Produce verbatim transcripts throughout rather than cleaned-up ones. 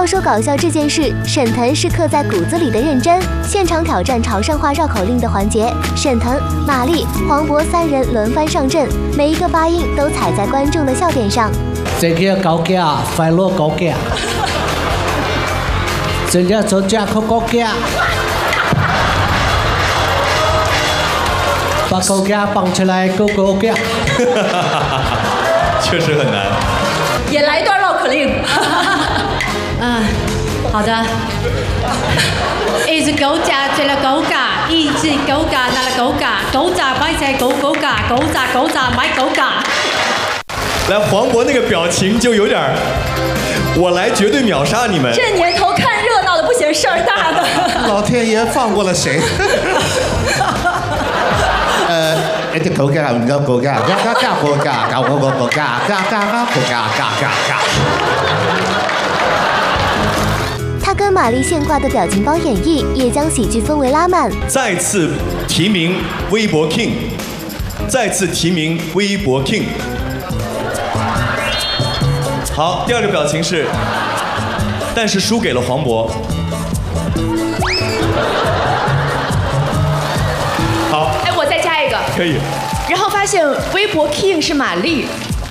说搞笑这件事，沈腾是刻在骨子里的认真。现场挑战潮汕话绕口令的环节，沈腾、马丽、黄渤三人轮番上阵，每一个发音都踩在观众的笑点上。 这个高价，快乐高价，这个做价可高价，把高价绑起来，高高价。 确实很难。 也来一段绕口令。 嗯，好的。一只狗仔追了狗架，一只狗架拿了狗架，狗仔摆在狗狗架，狗仔狗仔买狗架。 来，黄渤那个表情就有点儿，我来绝对秒杀你们。 这年头看热闹的不嫌事儿大的。 老天爷放过了谁？呃，一隻狗架唔夠狗架，架架架狗架，搞我個狗架，架架架狗架，架架架。 他跟马丽现挂的表情包演绎，也将喜剧氛围拉满。 再次提名微博 King， 再次提名微博 King。好，第二个表情是，但是输给了黄渤。好， 哎，我再加一个。 可以。 然后发现微博 King 是马丽。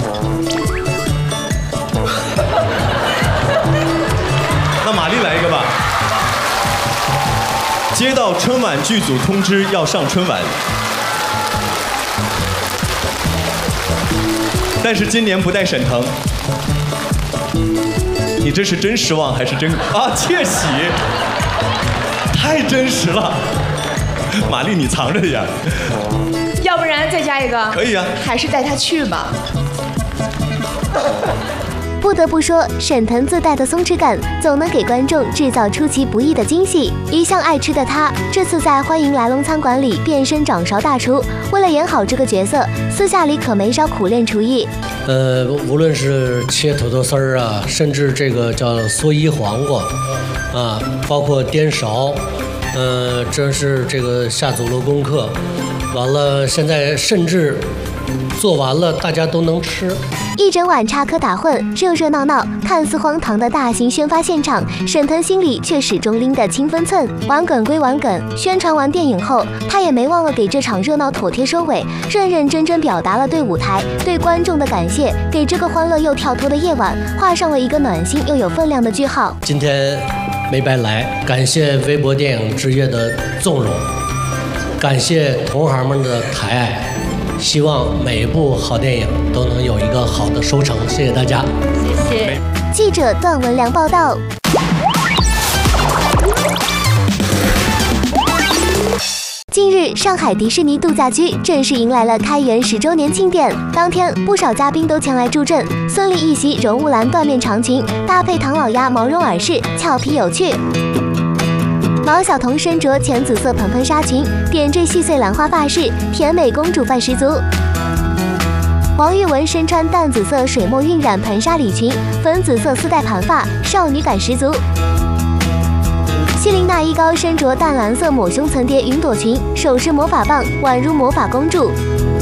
那马丽来一个吧。接到春晚剧组通知要上春晚，但是今年不带沈腾。你这是真失望还是真啊？窃喜，太真实了。马丽，你藏着点。 要不然再加一个？ 可以啊。 还是带他去吧。 不得不说，沈腾自带的松弛感，总能给观众制造出其不意的惊喜。一向爱吃的他，这次在《欢迎来龙餐馆》里变身掌勺大厨，为了演好这个角色，私下里可没少苦练厨艺。 呃，无论是切土豆丝儿啊，甚至这个叫蓑衣黄瓜，啊，包括颠勺，呃，真是这个下足了功课。完了，现在甚至做完了，大家都能吃。 一整晚插科打诨，热热闹闹，看似荒唐的大型宣发现场，沈腾心里却始终拎得清分寸。玩梗归玩梗，宣传完电影后，他也没忘了给这场热闹妥帖收尾，认认真真表达了对舞台、对观众的感谢，给这个欢乐又跳脱的夜晚画上了一个暖心又有分量的句号。 今天没白来，感谢微博电影之夜的纵容，感谢同行们的抬爱。希望每一部好电影都能有一个好的收成，谢谢大家。 谢谢。 记者段文良报道。近日，上海迪士尼度假区正式迎来了开园十周年庆典。当天，不少嘉宾都前来助阵。孙俪一袭绒雾蓝缎面长裙，搭配唐老鸭毛绒耳饰，俏皮有趣。毛晓彤身着浅紫色蓬蓬纱裙，点缀细碎兰花发饰，甜美公主范十足。王玉雯身穿淡紫色水墨晕染蓬纱礼裙，粉紫色丝带盘发，少女感十足。希林娜依高身着淡蓝色抹胸层叠云朵裙，手持魔法棒，宛如魔法公主。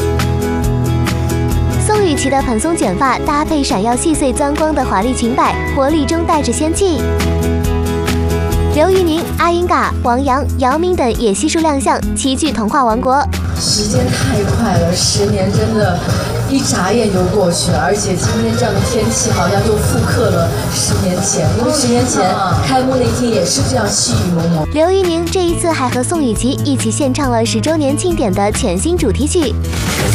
宋雨琦的蓬松卷发搭配闪耀细碎钻光的华丽裙摆，活力中带着仙气。刘宇宁、阿云嘎、王阳、姚明等也悉数亮相，齐聚童话王国。 时间太快了，十年真的，一眨眼就过去了。而且今天这样的天气，好像又复刻了十年前，因为十年前开幕那天也是这样细雨蒙蒙。 刘宇宁这一次还和宋雨琦一起献唱了十周年庆典的全新主题曲。